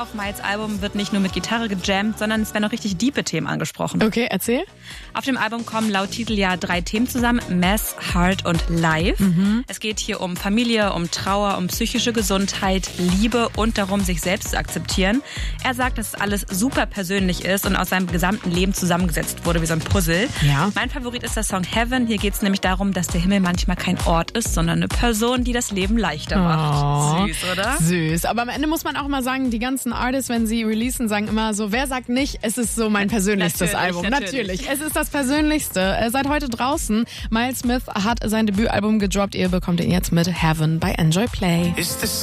auf Miles Album wird nicht nur mit Gitarre gejammt, sondern es werden auch richtig diepe Themen angesprochen. Okay, erzähl. Auf dem Album kommen laut Titel ja 3 Themen zusammen: Mess, Heart und Life. Es geht hier um Familie, um Trauer, um psychische Gesundheit, Liebe und darum, sich selbst zu akzeptieren. Er sagt, dass es alles super persönlich ist und aus seinem gesamten Leben zusammengesetzt wurde wie so ein Puzzle. Ja. Mein Favorit ist der Song Heaven. Hier geht es nämlich darum, dass der Himmel manchmal kein Ort ist, sondern eine Person, die das Leben leichter macht. Süß, oder? Süß. Aber am Ende muss man auch mal sagen, die ganzen Artists, wenn sie releasen, sagen immer so, wer sagt nicht, es ist so mein persönlichstes Album. Natürlich. Es ist das Persönlichste. Seit heute draußen. Miles Smith hat sein Debütalbum gedroppt. Ihr bekommt ihn jetzt mit Heaven bei Enjoy Play.